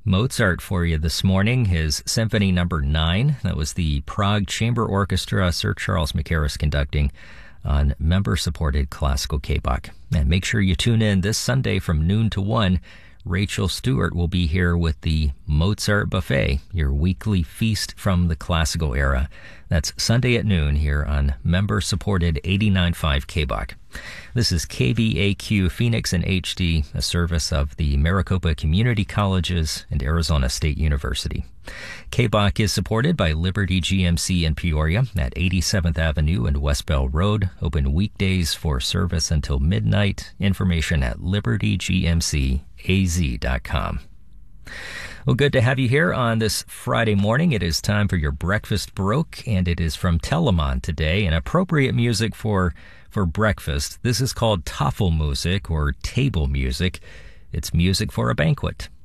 Mozart for you this morning, his Symphony Number 9. That was the Prague Chamber Orchestra, Sir Charles Mackerras conducting on member-supported classical K-Bach. And make sure you tune in this Sunday from noon to 1. Rachel Stewart will be here with the Mozart Buffet, your weekly feast from the classical era. That's Sunday at noon here on member-supported 89.5 K-Bach. This is KVAQ Phoenix in HD, a service of the Maricopa Community Colleges and Arizona State University. K-Bach is supported by Liberty GMC in Peoria at 87th Avenue and West Bell Road. Open weekdays for service until midnight. Information at libertygmcaz.com. Well, good to have you here on this Friday morning. It is time for your Breakfast Baroque, and it is from Telemann today, and appropriate music for breakfast. This is called Tafelmusik, or table music. It's music for a banquet.